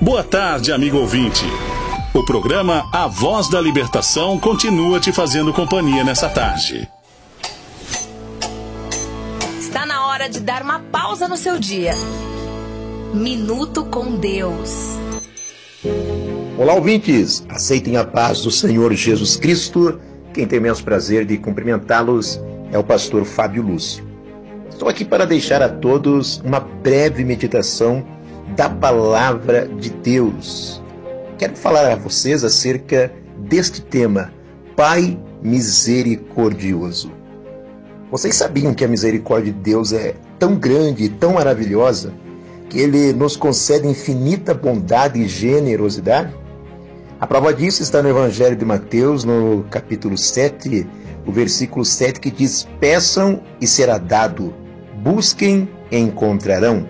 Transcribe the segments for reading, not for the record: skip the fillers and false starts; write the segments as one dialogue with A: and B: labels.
A: Boa tarde, amigo ouvinte. O programa A Voz da Libertação continua te fazendo companhia nessa tarde.
B: Está na hora de dar uma pausa no seu dia. Minuto com Deus.
C: Olá, ouvintes. Aceitem a paz do Senhor Jesus Cristo. Quem tem imenso prazer de cumprimentá-los é o pastor Fábio Lúcio. Estou aqui para deixar a todos uma breve meditação da Palavra de Deus. Quero falar a vocês acerca deste tema, Pai Misericordioso. Vocês sabiam que a misericórdia de Deus é tão grande e tão maravilhosa que Ele nos concede infinita bondade e generosidade? A prova disso está no Evangelho de Mateus, no capítulo 7, o versículo 7, que diz: peçam e será dado, busquem e encontrarão,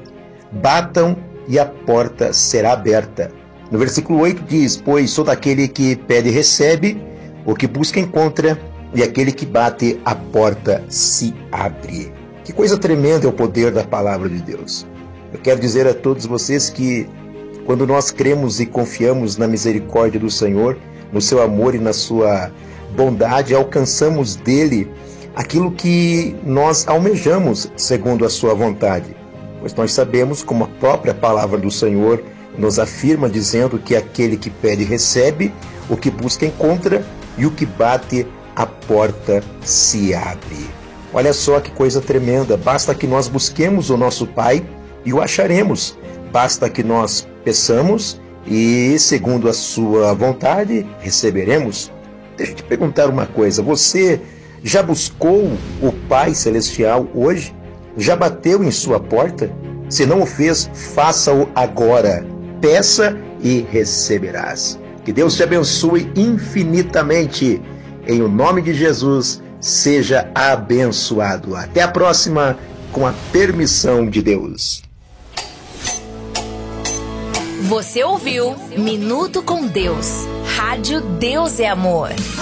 C: batam e a porta será aberta. No versículo 8 diz: pois todo aquele que pede recebe, o que busca encontra, e aquele que bate a porta se abre. Que coisa tremenda é o poder da palavra de Deus. Eu quero dizer a todos vocês que quando nós cremos e confiamos na misericórdia do Senhor, no seu amor e na sua bondade, alcançamos dele aquilo que nós almejamos segundo a sua vontade. Pois nós sabemos, como a própria palavra do Senhor nos afirma, dizendo que aquele que pede recebe, o que busca encontra, e o que bate a porta se abre. Olha só que coisa tremenda, basta que nós busquemos o nosso Pai e o acharemos, basta que nós peçamos e, segundo a sua vontade, receberemos. Deixa eu te perguntar uma coisa, você já buscou o Pai Celestial hoje? Já bateu em sua porta? Se não o fez, faça-o agora. Peça e receberás. Que Deus te abençoe infinitamente. Em o nome de Jesus, seja abençoado. Até a próxima, com a permissão de Deus.
B: Você ouviu Minuto com Deus. Rádio Deus é Amor.